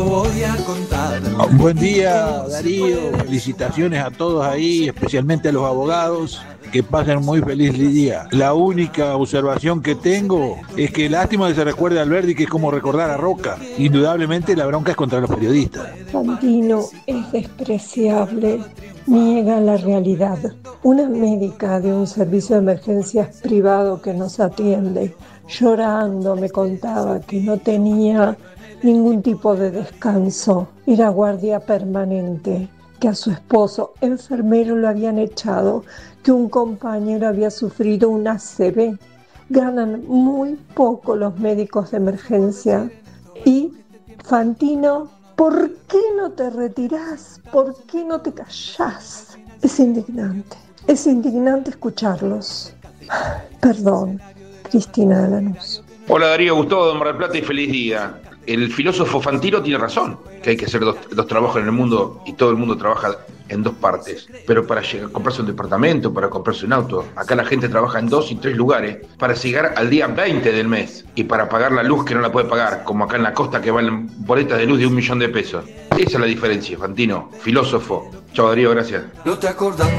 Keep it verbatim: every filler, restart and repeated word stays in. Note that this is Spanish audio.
Voy a contar. Buen día, Darío. Felicitaciones a todos ahí, especialmente a los abogados. Que pasen muy feliz día. La única observación que tengo es que lástima que se recuerde a Alberti, que es como recordar a Roca. Indudablemente la bronca es contra los periodistas. Fantino es despreciable, niega la realidad. Una médica de un servicio de emergencias privado que nos atiende, llorando me contaba que no tenía ningún tipo de descanso, era guardia permanente, que a su esposo, enfermero, lo habían echado, que un compañero había sufrido un A C V. Ganan muy poco los médicos de emergencia. Y, Fantino, ¿por qué no te retirás? ¿Por qué no te callás? Es indignante, es indignante escucharlos. Perdón, Cristina de Lanús. Hola Darío, Gustavo de Mar del Plata y feliz día. El filósofo Fantino tiene razón, que hay que hacer dos, dos trabajos en el mundo y todo el mundo trabaja en dos partes. Pero para llegar a comprarse un departamento, para comprarse un auto, acá la gente trabaja en dos y tres lugares para llegar al día veinte del mes y para pagar la luz que no la puede pagar, como acá en la costa que valen boletas de luz de un millón de pesos. Esa es la diferencia, Fantino, filósofo. Chao Darío, gracias. No te acordás.